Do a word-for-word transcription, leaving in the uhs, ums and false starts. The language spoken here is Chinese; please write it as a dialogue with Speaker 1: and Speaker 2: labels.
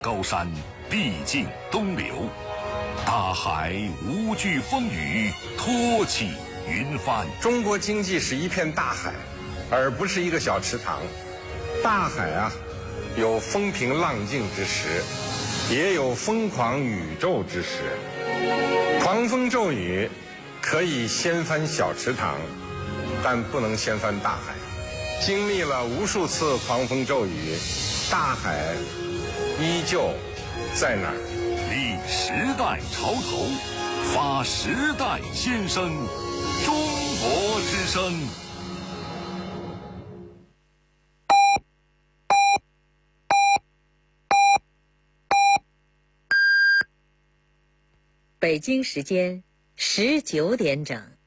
Speaker 1: 高山毕竟东流，大海无惧风雨，托起云帆。
Speaker 2: 中国经济是一片大海，而不是一个小池塘。大海啊，有风平浪静之时，也有疯狂宇宙之时。狂风骤雨可以掀翻小池塘，但不能掀翻大海。经历了无数次狂风骤雨，大海依旧在那儿。
Speaker 1: 立时代潮头，发时代先声，中国之声。
Speaker 3: 北京时间十九点整。